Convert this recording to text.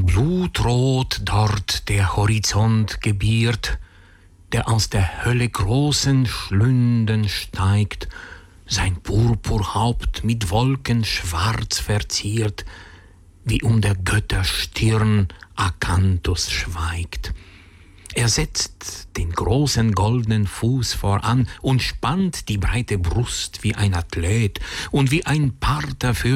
Blutrot dort der Horizont gebiert, der aus der Hölle großen Schlünden steigt, sein Purpurhaupt mit Wolken schwarz verziert, wie um der Götter Stirn Akanthus schweigt. Er setzt den großen goldenen Fuß voran und spannt die breite Brust wie ein Athlet und wie ein Parther für